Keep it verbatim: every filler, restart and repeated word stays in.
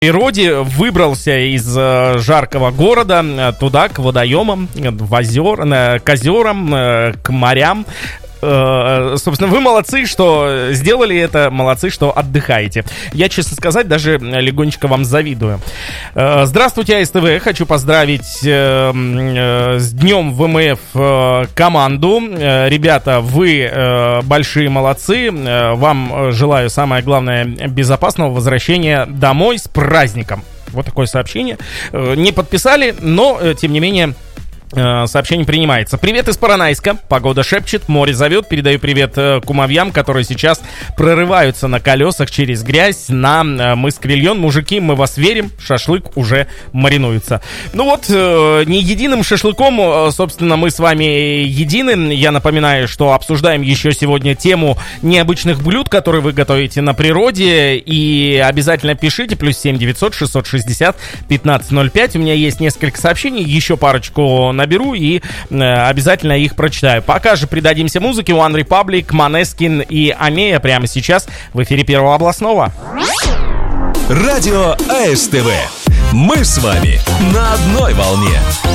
природе, выбрался из э, жаркого города э, туда, к водоемам, в озер, э, к озерам, э, к морям. Э, собственно, вы молодцы, что сделали это, молодцы, что отдыхаете. Я, честно сказать, даже легонечко вам завидую. Э, здравствуйте, АСТВ. Хочу поздравить э, э, с днем ВМФ э, команду. Э, ребята, вы э, большие молодцы. Э, вам желаю, самое главное, безопасного возвращения домой с праздником. Вот такое сообщение. Э, не подписали, но, э, тем не менее, сообщение принимается. Привет из Поронайска. Погода шепчет, море зовет. Передаю привет кумовьям, которые сейчас прорываются на колесах через грязь на мыс Крильон. Мужики, мы вас верим. Шашлык уже маринуется. Ну вот, не единым шашлыком, собственно, мы с вами едины. Я напоминаю, что обсуждаем еще сегодня тему необычных блюд, которые вы готовите на природе. И обязательно пишите. Плюс семь девятьсот шестьсот шестьдесят пятнадцать ноль пять. У меня есть несколько сообщений. Еще парочку наберу и э, обязательно их прочитаю. Пока же придадимся музыке. One Republic, Måneskin и Амея прямо сейчас в эфире Первого областного. Радио АСТВ. Мы с вами на одной волне.